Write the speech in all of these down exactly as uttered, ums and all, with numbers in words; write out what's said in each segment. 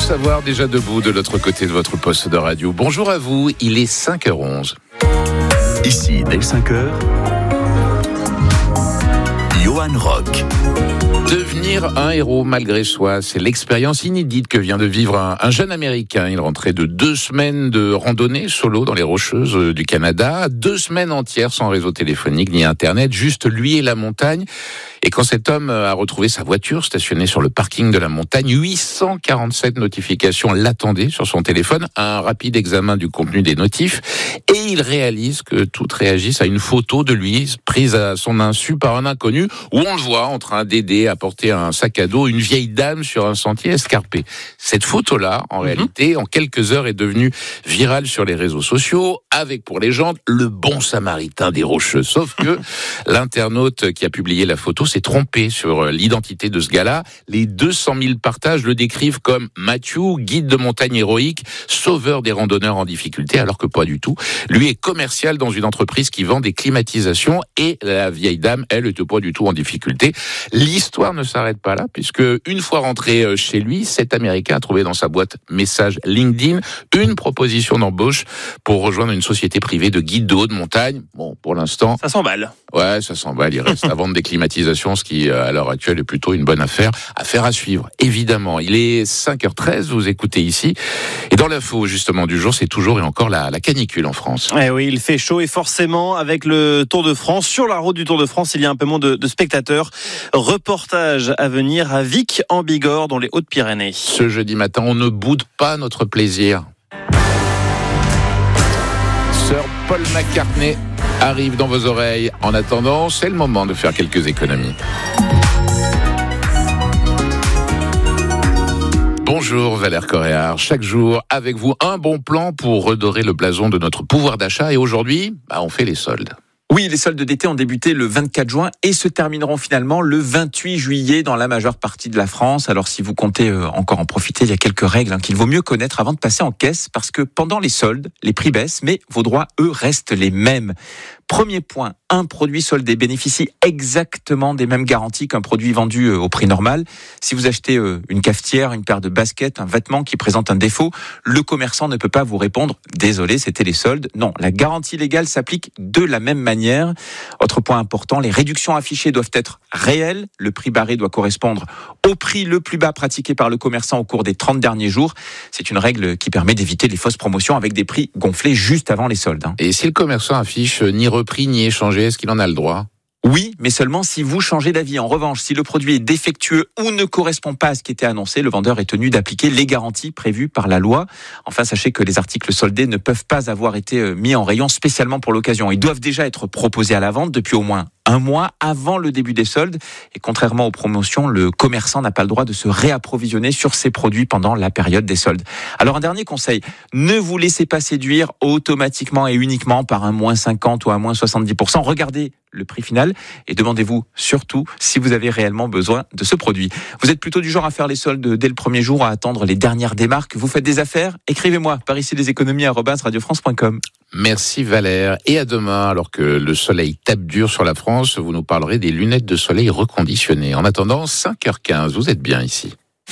savoir déjà debout de l'autre côté de votre poste de radio. Bonjour à vous, il est cinq heures onze. Ici, dès cinq heures, Johan Rock. Devenir un héros malgré soi, c'est l'expérience inédite que vient de vivre un, un jeune Américain. Il rentrait de deux semaines de randonnée solo dans les Rocheuses du Canada, deux semaines entières sans réseau téléphonique ni Internet, juste lui et la montagne. Et quand cet homme a retrouvé sa voiture stationnée sur le parking de la montagne, huit cent quarante-sept notifications l'attendaient sur son téléphone. Un rapide examen du contenu des notifs et il réalise que toutes réagissent à une photo de lui prise à son insu par un inconnu où on le voit en train d'aider à porter un sac à dos une vieille dame sur un sentier escarpé. Cette photo-là, en mmh. réalité, en quelques heures est devenue virale sur les réseaux sociaux avec pour légende le bon samaritain des Rocheuses. Sauf que l'internaute qui a publié la photo s'est trompé sur l'identité de ce gars-là. Les deux cent mille partages le décrivent comme Mathieu, guide de montagne héroïque, sauveur des randonneurs en difficulté, alors que pas du tout. Lui est commercial dans une entreprise qui vend des climatisations et la vieille dame, elle, était pas du tout en difficulté. L'histoire ne s'arrête pas là, puisque une fois rentré chez lui, cet Américain a trouvé dans sa boîte message LinkedIn une proposition d'embauche pour rejoindre une société privée de guides de haute montagne. Bon, pour l'instant... Ça s'emballe. Ouais, ça s'emballe. Il reste à vendre des climatisations, ce qui, à l'heure actuelle, est plutôt une bonne affaire. Affaire à suivre, évidemment. Il est cinq heures treize, vous écoutez ici. Et dans l'info, justement, du jour, c'est toujours et encore la, la canicule en France. Eh oui, il fait chaud et forcément, avec le Tour de France, sur la route du Tour de France, il y a un peu moins de, de spectateurs. Reportage à venir à Vic, en Bigorre, dans les Hautes-Pyrénées. Ce jeudi matin, on ne boude pas notre plaisir. Sir Paul McCartney arrive dans vos oreilles. En attendant, c'est le moment de faire quelques économies. Bonjour Valère Coréard, chaque jour avec vous un bon plan pour redorer le blason de notre pouvoir d'achat et aujourd'hui, bah, on fait les soldes. Oui, les soldes d'été ont débuté le vingt-quatre juin et se termineront finalement le vingt-huit juillet dans la majeure partie de la France. Alors si vous comptez encore en profiter, il y a quelques règles hein, qu'il vaut mieux connaître avant de passer en caisse parce que pendant les soldes, les prix baissent mais vos droits, eux, restent les mêmes. Premier point, un produit soldé bénéficie exactement des mêmes garanties qu'un produit vendu au prix normal. Si vous achetez une cafetière, une paire de baskets, un vêtement qui présente un défaut, le commerçant ne peut pas vous répondre « Désolé, c'était les soldes ». Non, la garantie légale s'applique de la même manière. Autre point important, les réductions affichées doivent être réelles. Le prix barré doit correspondre au prix le plus bas pratiqué par le commerçant au cours des trente derniers jours. C'est une règle qui permet d'éviter les fausses promotions avec des prix gonflés juste avant les soldes. Et si le commerçant affiche ni repris ni échangé, est-ce qu'il en a le droit ? Oui, mais seulement si vous changez d'avis. En revanche, si le produit est défectueux ou ne correspond pas à ce qui était annoncé, le vendeur est tenu d'appliquer les garanties prévues par la loi. Enfin, sachez que les articles soldés ne peuvent pas avoir été mis en rayon spécialement pour l'occasion. Ils doivent déjà être proposés à la vente depuis au moins un mois avant le début des soldes. Et contrairement aux promotions, le commerçant n'a pas le droit de se réapprovisionner sur ses produits pendant la période des soldes. Alors un dernier conseil, ne vous laissez pas séduire automatiquement et uniquement par un moins cinquante ou un moins soixante-dix pour cent. Regardez le prix final et demandez-vous surtout si vous avez réellement besoin de ce produit. Vous êtes plutôt du genre à faire les soldes dès le premier jour, à attendre les dernières démarques. Vous faites des affaires ? Écrivez-moi par ici les économies arobase radio france point com. Merci Valère. Et à demain, alors que le soleil tape dur sur la France, vous nous parlerez des lunettes de soleil reconditionnées. En attendant, cinq heures quinze, vous êtes bien ici.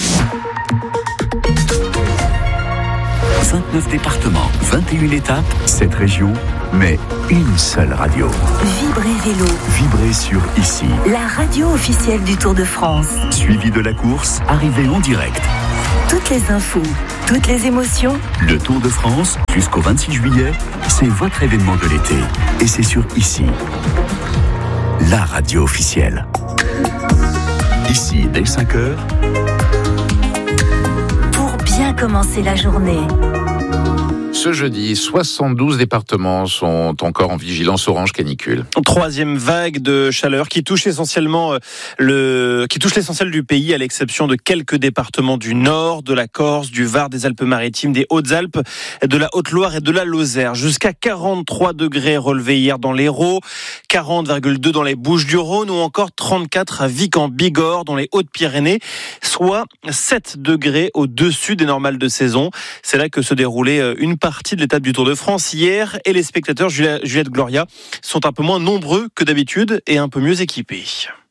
vingt-neuf départements, vingt et une étapes, sept régions, mais une seule radio. Vibrez Vélo. Vibrez sur Ici. La radio officielle du Tour de France. Suivi de la course, arrivée en direct. Toutes les infos, toutes les émotions. Le Tour de France, jusqu'au vingt-six juillet, c'est votre événement de l'été. Et c'est sur Ici. La radio officielle. Ici, dès cinq heures. Pour bien commencer la journée. Ce jeudi, soixante-douze départements sont encore en vigilance orange canicule. Troisième vague de chaleur qui touche essentiellement le, qui touche l'essentiel du pays, à l'exception de quelques départements du Nord, de la Corse, du Var, des Alpes-Maritimes, des Hautes-Alpes, de la Haute-Loire et de la Lozère. Jusqu'à quarante-trois degrés relevés hier dans l'Hérault, quarante virgule deux dans les Bouches-du-Rhône ou encore trente-quatre à Vic en Bigorre dans les Hautes-Pyrénées, soit sept degrés au-dessus des normales de saison. C'est là que se déroulait une partie de l'étape du Tour de France hier et les spectateurs Juliette Gloria sont un peu moins nombreux que d'habitude et un peu mieux équipés.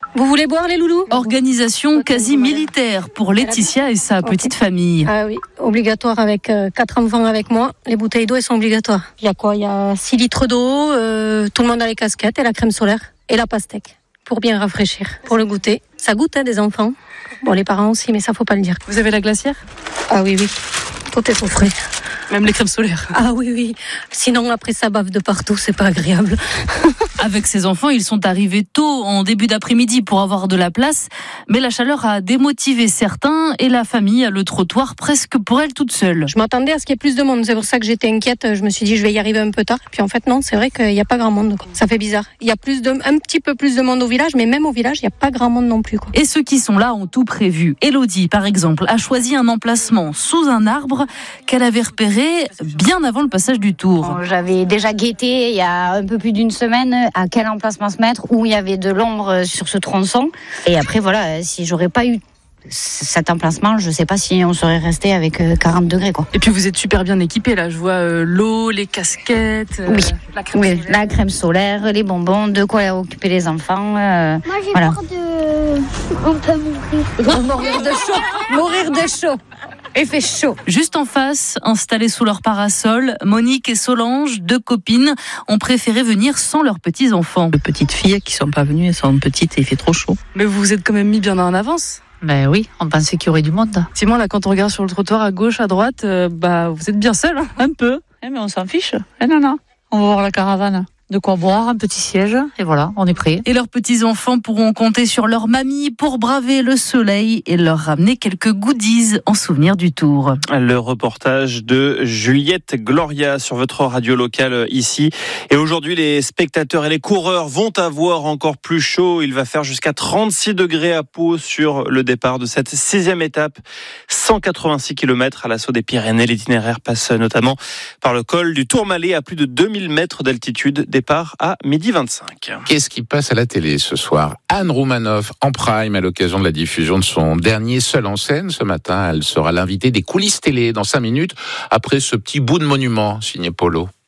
Vous voulez boire les loulous ? Organisation quasi militaire pour Laetitia et sa petite okay. famille. Ah oui, obligatoire avec euh, quatre enfants avec moi. Les bouteilles d'eau, elles sont obligatoires. Il y a quoi ? Il y a six litres d'eau, euh, tout le monde a les casquettes et la crème solaire et la pastèque pour bien rafraîchir, pour le goûter. Ça goûte hein, des enfants. Bon, les parents aussi, mais ça faut pas le dire. Vous avez la glacière ? Ah oui, oui. Tout est au frais. Même les crèmes solaires. Ah oui, oui. Sinon, après, ça bave de partout, c'est pas agréable. Avec ses enfants, ils sont arrivés tôt en début d'après-midi pour avoir de la place. Mais la chaleur a démotivé certains et la famille a le trottoir presque pour elle toute seule. Je m'attendais à ce qu'il y ait plus de monde. C'est pour ça que j'étais inquiète. Je me suis dit, je vais y arriver un peu tard. Puis en fait, non, c'est vrai qu'il n'y a pas grand monde. Quoi. Ça fait bizarre. Il y a plus de, un petit peu plus de monde au village, mais même au village, il n'y a pas grand monde non plus. Quoi. Et ceux qui sont là ont tout prévu. Élodie, par exemple, a choisi un emplacement sous un arbre qu'elle avait repéré bien avant le passage du tour. J'avais déjà guetté il y a un peu plus d'une semaine à quel emplacement se mettre, où il y avait de l'ombre sur ce tronçon. Et après, voilà, si j'aurais pas eu cet emplacement, je sais pas si on serait resté avec quarante degrés, quoi. Et puis vous êtes super bien équipés, là. Je vois euh, l'eau, les casquettes, euh, oui. la crème oui, solaire. la crème solaire, les bonbons, de quoi occuper les enfants. Euh, Moi, j'ai voilà. peur de... On peut mourir. Mourir de chaud. Mourir de chaud. Il fait chaud. Juste en face, installés sous leur parasol, Monique et Solange, deux copines, ont préféré venir sans leurs petits-enfants. Les petites filles qui sont pas venues, elles sont petites et il fait trop chaud. Mais vous vous êtes quand même mis bien en avance. Ben oui, on pensait qu'il y aurait du monde. Simon, là, quand on regarde sur le trottoir à gauche, à droite, euh, bah, vous êtes bien seul. Hein. Un peu, eh, mais on s'en fiche. Eh non, non, on va voir la caravane. De quoi boire, un petit siège, et voilà, on est prêt. Et leurs petits-enfants pourront compter sur leur mamie pour braver le soleil et leur ramener quelques goodies en souvenir du tour. Le reportage de Juliette Gloria sur votre radio locale ici. Et aujourd'hui, les spectateurs et les coureurs vont avoir encore plus chaud. Il va faire jusqu'à trente-six degrés à Pau sur le départ de cette sixième étape. cent quatre-vingt-six kilomètres à l'assaut des Pyrénées. L'itinéraire passe notamment par le col du Tourmalet à plus de deux mille mètres d'altitude. Départ à midi vingt-cinq. Qu'est-ce qui passe à la télé ce soir ? Anne Roumanoff en prime à l'occasion de la diffusion de son dernier Seul en scène. Ce matin, elle sera l'invitée des coulisses télé dans cinq minutes après ce petit bout de monument signé Polo.